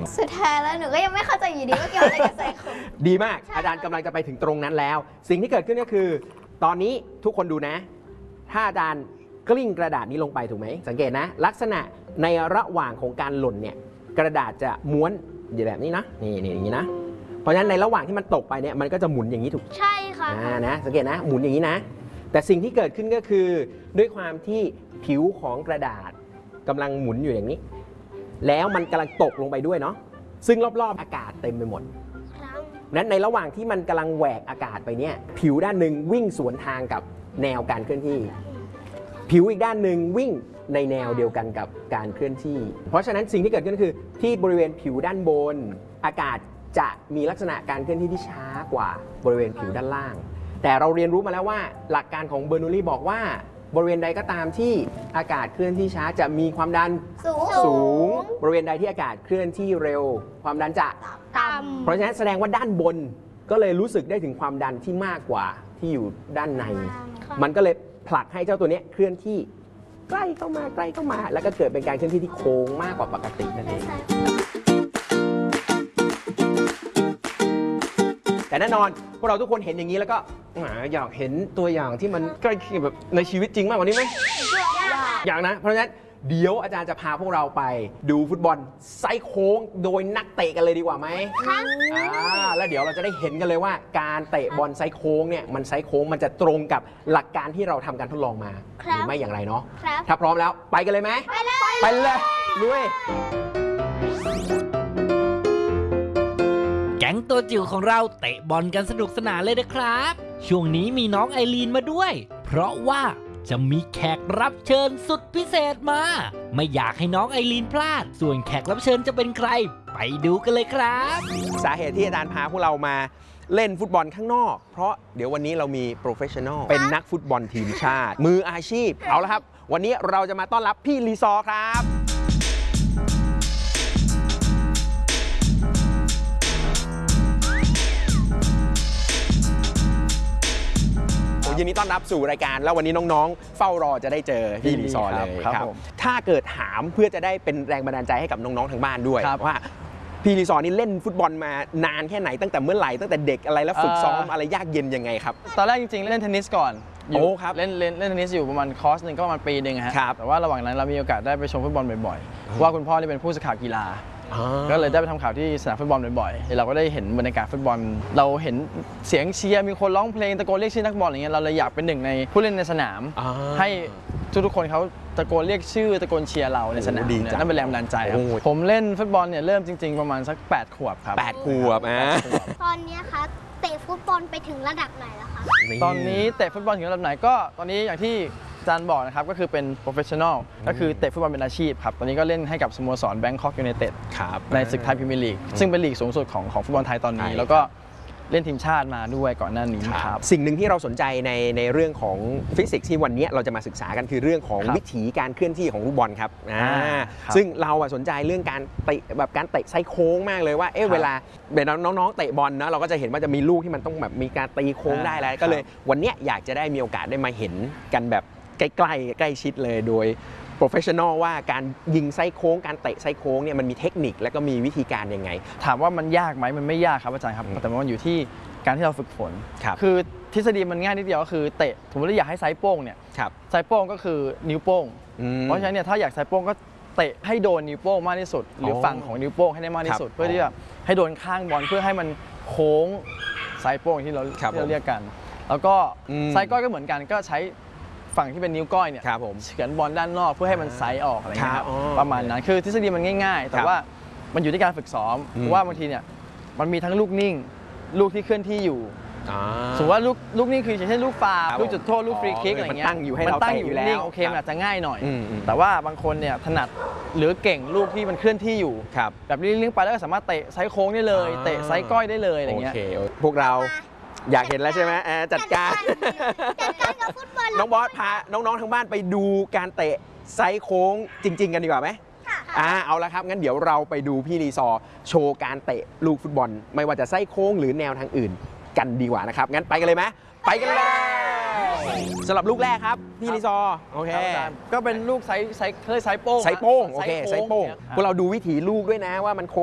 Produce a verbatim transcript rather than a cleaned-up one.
สุดท้ายแล้วหนูก็ยังไม่เข้าใจอยู่ดีว่าเกี่ยวอะไรกับไซโคงดีมากอาจารย์กำลังจะไปถึงตรงนั้นแล้ว สิ่งที่เกิดขึ้นก็คือ ตอนนี้ทุกคนดูนะ ถ้าอาจารย์กลิ้งกระดาษนี้ลงไปถูกไหมสังเกตนะลักษณะในระหว่างของการหล่นเนี่ยกระดาษจะม้วนอยู่แบบนี้นะนี่นี่อย่างนี้นะเพราะฉะนั้นในระหว่างที่มันตกไปเนี่ยมันก็จะหมุนอย่างนี้ถูกใช่ค่ะอ่านะสังเกตนะหมุนอย่างนี้นะแต่สิ่งที่เกิดขึ้นก็คือด้วยความที่ผิวของกระดาษกำลังหมุนอยู่อย่างนี้ แล้วมันกำลังตกลงไปด้วยเนาะซึ่งรอบๆอากาศเต็มไปหมดนั้นในระหว่างที่มันกำลังแหวกอากาศไปเนี่ยผิวด้านหนึ่งวิ่งสวนทางกับแนวการเคลื่อนที่ผิวอีกด้านหนึ่งวิ่งในแนวเดียวกันกับการเคลื่อนที่เพราะฉะนั้นสิ่งที่เกิดขึ้นก็คือที่บริเวณผิวด้านบนอากาศจะมีลักษณะการเคลื่อนที่ที่ช้ากว่าบริเวณผิวด้านล่างแต่เราเรียนรู้มาแล้วว่าหลักการของเบอร์นูลลี่บอกว่าบริเวณใดก็ตามที่อากาศเคลื่อนที่ช้าจะมีความดันสูงสูงบริเวณใดที่อากาศเคลื่อนที่เร็วความดันจะต่ำเพราะฉะนั้นแสดงว่าด้านบนก็เลยรู้สึกได้ถึงความดันที่มากกว่าที่อยู่ด้านในมันก็เลยผลักให้เจ้าตัวนี้เคลื่อนที่ใกล้เข้ามาใกล้เข้ามาแล้วก็เกิดเป็นการเคลื่อนที่ที่โค้งมากกว่าปกตินั่นเองแต่แน่นอนพวกเราทุกคนเห็นอย่างนี้แล้วก็อยากเห็นตัวอย่างที่มันใกล้เคียงแบบในชีวิตจริงมากกว่านี้ไหมอยากนะเพราะฉะนั้นเดี๋ยวอาจารย์จะพาพวกเราไปดูฟุตบอลไซโค้งโดยนักเตะกันเลยดีกว่าไหมอ่าแล้วเดี๋ยวเราจะได้เห็นกันเลยว่าการเตะบอลไซโค้งเนี่ยมันไซโค้งมันจะตรงกับหลักการที่เราทำการทดลองมาหรือไม่อย่างไรเนาะถ้าพร้อมแล้วไปกันเลยไหมไปเลยไปเลยลุยแก๊งตัวจิ๋วของเราเตะบอลกันสนุกสนานเลยนะครับช่วงนี้มีน้องไอรีนมาด้วยเพราะว่าจะมีแขกรับเชิญสุดพิเศษมาไม่อยากให้น้องไอรีนพลาดส่วนแขกรับเชิญจะเป็นใครไปดูกันเลยครับสาเหตุที่อาจารย์พาพวกเรามาเล่นฟุตบอลข้างนอกเพราะเดี๋ยววันนี้เรามีโปรเฟชชั่นอลเป็นนักฟุตบอลทีมชาติมืออาชีพเอาละครับวันนี้เราจะมาต้อนรับพี่ลีซอร์ครับยินดีต้อนรับสู่รายการแล้ววันนี้น้องๆเฝ้ารอจะได้เจอพี่ลีซอร์เลยครับถ้าเกิดถามเพื่อจะได้เป็นแรงบันดาลใจให้กับน้องๆทางบ้านด้วยว่าพี่ลีซอร์นี่เล่นฟุตบอลมานานแค่ไหนตั้งแต่เมื่อไหร่ตั้งแต่เด็กอะไรแล้วฝึกซ้อมอะไรยากเย็นยังไงครับตอนแรกจริงๆเล่นเทนนิสก่อนโอ้ครับเล่นเล่นเล่นเทนนิสอยู่ประมาณคอร์สหนึ่งก็ประมาณปีหนึ่งครับแต่ว่าระหว่างนั้นเรามีโอกาสได้ไปชมฟุตบอลบ่อยๆว่าคุณพ่อนี่เป็นผู้สื่อข่าวกีฬาก็เลยได้ไปทำข่าวที่สนามฟุตบอลบ่อยๆเราก็ได้เห็นบรรยากาศฟุตบอลเราเห็นเสียงเชียร์มีคนร้องเพลงตะโกนเรียกชื่อนักบอลอย่างเงี้ยเราเลยอยากเป็นหนึ่งในผู้เล่นในสนามให้ทุกๆคนเขาตะโกนเรียกชื่อตะโกนเชียร์เราในสนามนั่นเป็นแรงบันดาลใจครับผมเล่นฟุตบอลเนี่ยเริ่มจริงๆประมาณสักแปดขวบครับแปดขวบอ่ะตอนนี้คะเตะฟุตบอลไปถึงระดับไหนแล้วคะตอนนี้เตะฟุตบอลถึงระดับไหนก็ตอนนี้อย่างที่อาจารย์บอกนะครับก็คือเป็น professional ก็คือเตะฟุตบอลเป็นอาชีพครับตอนนี้ก็เล่นให้กับสโมสร Bangkok United ในศึกไทยพรีเมียร์ลีกซึ่งเป็นลีกสูงสุดของของฟุตบอลไทยตอนนี้แล้วก็เล่นทีมชาติมาด้วยก่อนหน้านี้ครับสิ่งหนึ่งที่เราสนใจในในเรื่องของฟิสิกส์ที่วันนี้เราจะมาศึกษากันคือเรื่องของวิถีการเคลื่อนที่ของลูกบอลครับซึ่งเราสนใจเรื่องการเตะแบบการเตะไซโค้งมากเลยว่าเอ๊ะเวลาเวลาน้องๆเตะบอลนะเราก็จะเห็นว่าจะมีลูกที่มันต้องแบบมีการตีโค้งได้แล้วก็เลยวันนี้อยากจะได้มีโอกาสได้มาเห็นกันแบบใกล้ๆใกล้ชิดเลยโดยโปรเฟชชั่นอลว่าการยิงไซโค้งการเตะไซโค้งเนี่ยมันมีเทคนิคและก็มีวิธีการยังไงถามว่ามันยากไหมมันไม่ยากครับอาจารย์ครับแต่มันอยู่ที่การที่เราฝึกฝนคือทฤษฎีมันง่ายนิดเดียวก็คือเตะสมมติว่าอยากให้ไซโป้งเนี่ยไซโป้งก็คือนิ้วโป้งเพราะฉะนั้นเนี่ยถ้าอยากไซโป้งก็เตะให้โดนนิ้วโป้งมากที่สุดหรือฝั่งของนิ้วโป้งให้ได้มากที่สุดเพื่อที่จะให้โดนข้างบอลเพื่อให้มันโค้งไซโป้งที่เราเรียกกันแล้วก็ไซก้อยก็เหมือนกันก็ใช้ฝั่งที่เป็นนิ้วก้อยเนี่ยเฉือนบอลด้านนอกเพื่อให้มันไซส์ออกอะไรเงี้ยประมาณนั้นคือทฤษฎีมันง่ายๆแต่ว่ามันอยู่ที่การฝึกซ้อมเพราะว่าบางทีเนี่ยมันมีทั้งลูกนิ่งลูกที่เคลื่อนที่อยู่สมมติว่าลูกลูกนิ่งคือเช่นลูกฟาวลูกจุดโทษลูกฟรีคิกอะไรเงี้ยมันตั้งอยู่ให้เราเตะอยู่แล้วโอเคมันอาจจะง่ายหน่อยแต่ว่าบางคนเนี่ยถนัดหรือเก่งลูกที่มันเคลื่อนที่อยู่แบบนี้เลี้ยงไปแล้วก็สามารถเตะไซส์โค้งได้เลยเตะไซส์ก้อยได้เลยอะไรเงี้ยพวกเราอยากเห็นแล้วใช่ไหมจัดการจัดการกับฟุตบอลน้องบอสพาน้องๆทางบ้านไปดูการเตะไซส์โค้งจริงๆกันดีกว่าไหมอ่าเอาละครับงั้นเดี๋ยวเราไปดูพี่ลีซอร์โชว์การเตะลูกฟุตบอลไม่ว่าจะไซส์โค้งหรือแนวทางอื่นกันดีกว่านะครับงั้นไปกันเลยไหมไปกันเลยสำหรับลูกแรกครับพี่ลีซอร์โอเคก็เป็นลูกไซส์ไซส์ไซส์โป้งไซส์โป้งโอเคไซส์โป้งพวกเราดูวิถีลูกด้วยนะว่ามันโค้ง